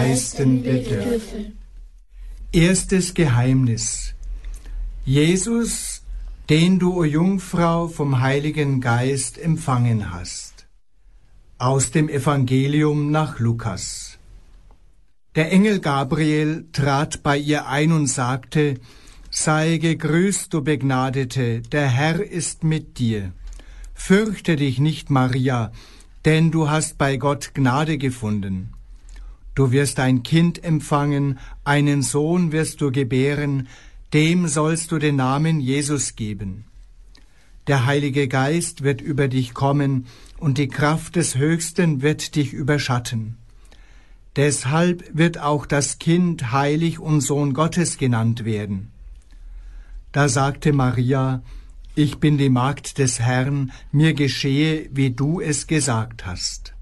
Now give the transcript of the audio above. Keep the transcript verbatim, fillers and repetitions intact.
leisten bedürfen. Erstes Geheimnis. Jesus, den du, o Jungfrau, vom Heiligen Geist empfangen hast. Aus dem Evangelium nach Lukas. Der Engel Gabriel trat bei ihr ein und sagte: Sei gegrüßt, du Begnadete, der Herr ist mit dir. Fürchte dich nicht, Maria, denn du hast bei Gott Gnade gefunden. Du wirst ein Kind empfangen, einen Sohn wirst du gebären, dem sollst du den Namen Jesus geben. Der Heilige Geist wird über dich kommen, und die Kraft des Höchsten wird dich überschatten. Deshalb wird auch das Kind heilig und Sohn Gottes genannt werden. Da sagte Maria: Ich bin die Magd des Herrn, mir geschehe, wie du es gesagt hast.